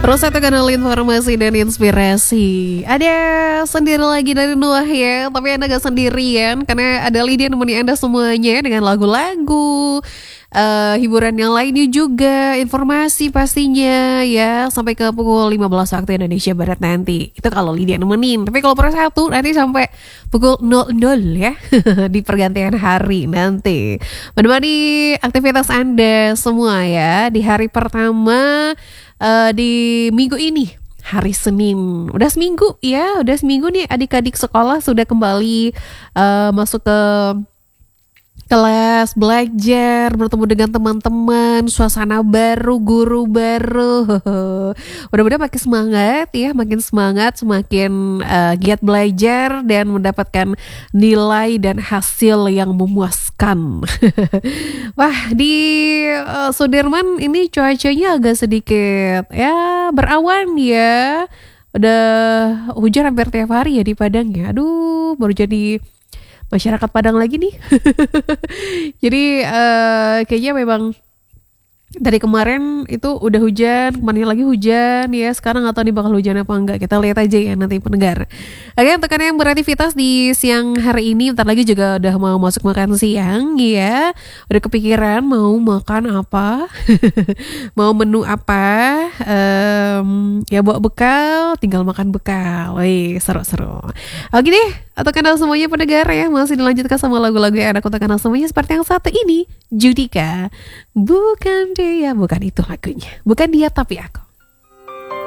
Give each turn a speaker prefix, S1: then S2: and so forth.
S1: Terus satu kanal informasi dan inspirasi. Ada sendiri lagi dari Nuah ya, tapi Anda gak sendirian karena ada Lydia nemenin Anda semuanya dengan lagu-lagu, hiburan yang lainnya juga, informasi pastinya ya, sampai ke pukul 15 waktu Indonesia Barat nanti. Itu kalau Lydia nemenin. Tapi kalau per satu nanti sampai pukul 00 ya di pergantian hari nanti. Menemani aktivitas Anda semua ya di hari pertama di minggu ini, hari Senin. Udah seminggu ya, udah seminggu nih adik-adik sekolah sudah kembali masuk ke kelas, belajar, bertemu dengan teman-teman, suasana baru, guru baru. Mudah-mudahan makin semangat ya, makin semangat, semakin giat belajar dan mendapatkan nilai dan hasil yang memuaskan. Wah, di Sudirman ini cuacanya agak sedikit ya berawan ya. Udah hujan hampir tiap hari ya di Padang ya. Aduh, baru jadi masyarakat Padang lagi nih. Jadi kayaknya memang dari kemarin itu udah hujan, kemarin lagi hujan ya. Sekarang nggak tahu nih bakal hujan apa enggak. Kita lihat aja ya nanti pendengar. Oke, untuk kalian yang beraktivitas di siang hari ini, bentar lagi juga udah mau masuk makan siang ya. Udah kepikiran mau makan apa? Mau menu apa? Ya bawa bekal, tinggal makan bekal. Wih, seru-seru. Oke deh, untuk kalian semuanya pendengar ya, masih dilanjutkan sama lagu-lagu yang enak untuk kalian semuanya seperti yang satu ini, Judika. Bukan dia, bukan itu lagunya. Bukan dia tapi aku.